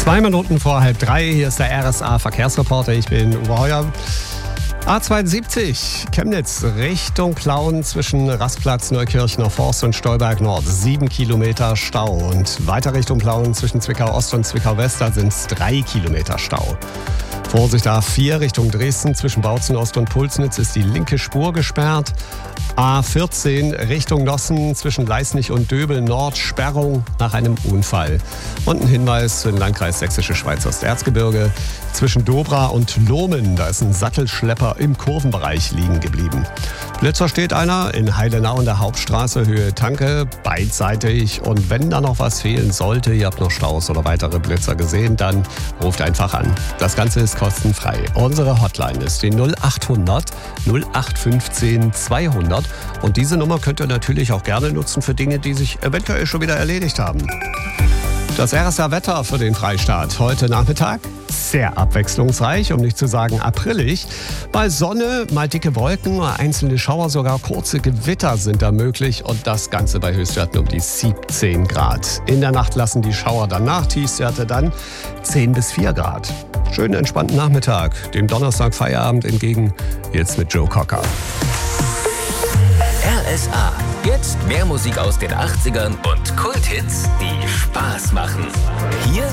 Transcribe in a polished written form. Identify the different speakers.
Speaker 1: 2 Minuten vor 2:30, hier ist der RSA-Verkehrsreporter, ich bin Uwe Heuer. A72, Chemnitz, Richtung Plauen zwischen Rastplatz, Neukirchner Forst und Stolberg Nord, 7 Kilometer Stau. Und weiter Richtung Plauen zwischen Zwickau Ost und Zwickau West, da sind es 3 Kilometer Stau. Vorsicht A4 Richtung Dresden, zwischen Bautzen Ost und Pulsnitz ist die linke Spur gesperrt. A14 Richtung Nossen, zwischen Leisnig und Döbel Nord, Sperrung nach einem Unfall. Und ein Hinweis für den Landkreis Sächsische Schweiz Osterzgebirge. Zwischen Dobra und Lohmen, da ist ein Sattelschlepper im Kurvenbereich liegen geblieben. Blitzer steht einer in Heidenau an der Hauptstraße, Höhe Tanke, beidseitig. Und wenn da noch was fehlen sollte, ihr habt noch Staus oder weitere Blitzer gesehen, dann ruft einfach an. Das Ganze ist kostenfrei. Unsere Hotline ist die 0800 0815 200. Und diese Nummer könnt ihr natürlich auch gerne nutzen für Dinge, die sich eventuell schon wieder erledigt haben. Das RSA-Wetter für den Freistaat heute Nachmittag sehr abwechslungsreich, um nicht zu sagen aprillig. Bei Sonne mal dicke Wolken, einzelne Schauer, sogar kurze Gewitter sind da möglich und das Ganze bei Höchstwerten um die 17 Grad. In der Nacht lassen die Schauer dann nach, Tiefstwerte dann 10 bis 4 Grad. Schönen entspannten Nachmittag, dem Donnerstag Feierabend entgegen, jetzt mit Joe Cocker.
Speaker 2: RSA. Jetzt mehr Musik aus den 80ern und Kulthits, die Spaß machen. Hier